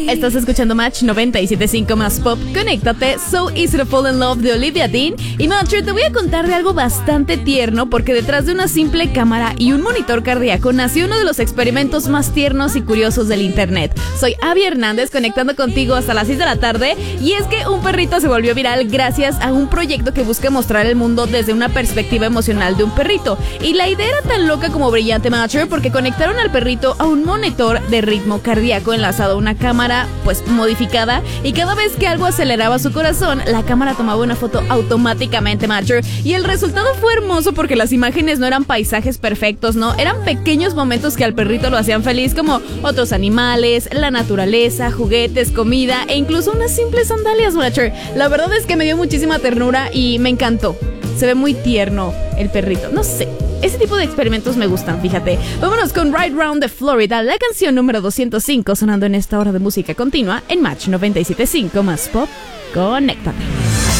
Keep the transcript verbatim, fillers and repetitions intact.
Estás escuchando Match noventa y siete punto cinco más pop. Conéctate, So Easy to Fall in Love de Olivia Dean. Y Matcher, te voy a contar de algo bastante tierno, porque detrás de una simple cámara y un monitor cardíaco nació uno de los experimentos más tiernos y curiosos del internet. Soy Abby Hernández, conectando contigo hasta las seis de la tarde. Y es que un perrito se volvió viral gracias a un proyecto que busca mostrar el mundo desde una perspectiva emocional de un perrito. Y la idea era tan loca como brillante, Matcher, porque conectaron al perrito a un monitor de ritmo cardíaco enlazado a una cámara pues modificada, y cada vez que algo aceleraba su corazón, la cámara tomaba una foto automáticamente, Matcher. Y el resultado fue hermoso, porque las imágenes no eran paisajes perfectos, no, eran pequeños momentos que al perrito lo hacían feliz, como otros animales, la naturaleza, juguetes, comida e incluso unas simples sandalias, Matcher. La verdad es que me dio muchísima ternura y me encantó. Se ve muy tierno el perrito, no sé. Ese tipo de experimentos me gustan, fíjate. Vámonos con Ride Round de Florida, la canción número doscientos cinco, sonando en esta hora de música continua en Match noventa y siete punto cinco más pop. Conéctate.